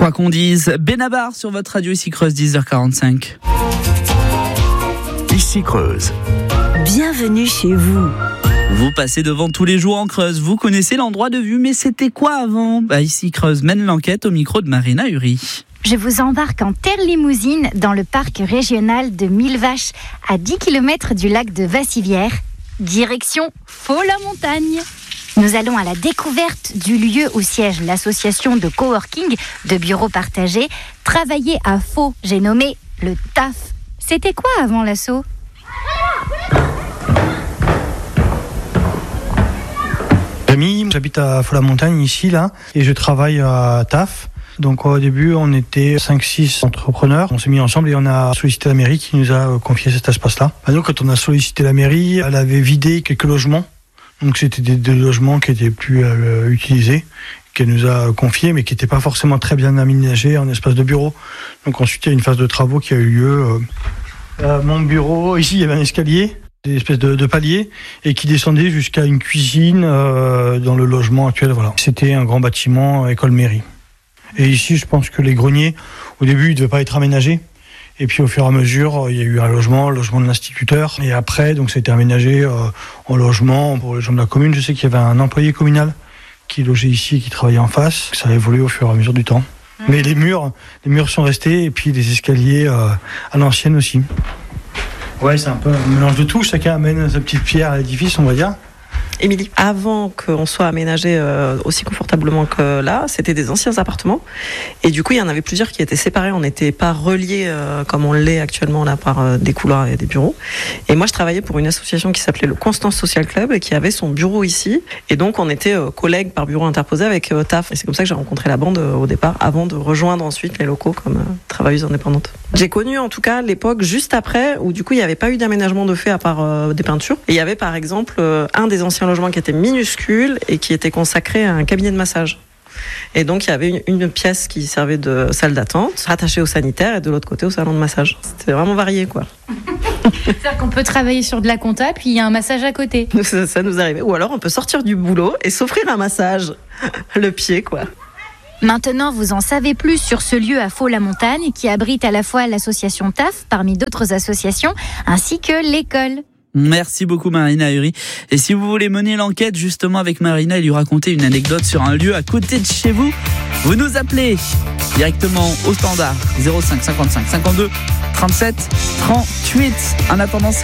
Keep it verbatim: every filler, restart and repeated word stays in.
Quoi qu'on dise, Benabar sur votre radio ici Creuse, dix heures quarante-cinq. Ici Creuse. Bienvenue chez vous. Vous passez devant tous les jours en Creuse, vous connaissez l'endroit de vue, mais c'était quoi avant ? Bah ici Creuse mène l'enquête au micro de Marina Uri. Je vous embarque en terre limousine dans le parc régional de Mille-Vaches, à dix kilomètres du lac de Vassivière, direction Faux-la-Montagne. Nous allons à la découverte du lieu où siège l'association de coworking de bureaux partagés. Travailler à Faux, j'ai nommé le T A F. C'était quoi avant l'asso ? Camille, j'habite à Faux-la-Montagne ici là et je travaille à T A F. Donc au début on était cinq six entrepreneurs, on s'est mis ensemble et on a sollicité la mairie qui nous a confié cet espace-là. Donc quand on a sollicité la mairie, elle avait vidé quelques logements, donc c'était des, des logements qui étaient plus euh, utilisés, qu'elle nous a confiés mais qui n'étaient pas forcément très bien aménagés en espace de bureau. Donc ensuite il y a une phase de travaux qui a eu lieu. Euh, euh, mon bureau, ici il y avait un escalier, des espèces de, de paliers et qui descendait jusqu'à une cuisine euh, dans le logement actuel. Voilà. C'était un grand bâtiment école-mairie. Et ici, je pense que les greniers, au début, ils ne devaient pas être aménagés. Et puis, au fur et à mesure, il y a eu un logement, le logement de l'instituteur. Et après, donc, ça a été aménagé euh, en logement pour les gens de la commune. Je sais qu'il y avait un employé communal qui logeait ici et qui travaillait en face. Ça a évolué au fur et à mesure du temps. Mmh. Mais les murs, les murs sont restés et puis les escaliers euh, à l'ancienne aussi. Ouais, c'est un peu un mélange de tout. Chacun amène sa petite pierre à l'édifice, on va dire. Émilie, avant qu'on soit aménagé euh, aussi confortablement que là, c'était des anciens appartements. Et du coup, il y en avait plusieurs qui étaient séparés. On n'était pas reliés euh, comme on l'est actuellement là par euh, des couloirs et des bureaux. Et moi, je travaillais pour une association qui s'appelait le Constance Social Club et qui avait son bureau ici. Et donc, on était euh, collègues par bureau interposé avec euh, T A F. Et c'est comme ça que j'ai rencontré la bande euh, au départ, avant de rejoindre ensuite les locaux comme euh, travailleuse indépendante. J'ai connu en tout cas l'époque juste après où du coup, il n'y avait pas eu d'aménagement de fait à part euh, des peintures. Et il y avait par exemple euh, un des anciens logement qui était minuscule et qui était consacré à un cabinet de massage. Et donc il y avait une, une pièce qui servait de salle d'attente, rattachée au sanitaire et de l'autre côté au salon de massage. C'était vraiment varié quoi. C'est-à-dire qu'on peut travailler sur de la compta puis il y a un massage à côté. Ça, ça nous arrivait. Ou alors on peut sortir du boulot et s'offrir un massage, le pied quoi. Maintenant, vous en savez plus sur ce lieu à Faux-la-Montagne qui abrite à la fois l'association T A F parmi d'autres associations ainsi que l'école. Merci beaucoup Marina Uri. Et si vous voulez mener l'enquête justement avec Marina et lui raconter une anecdote sur un lieu à côté de chez vous, vous nous appelez directement au standard zéro cinq cinquante-cinq cinquante-deux trente-sept trente-huit. En attendant, c'est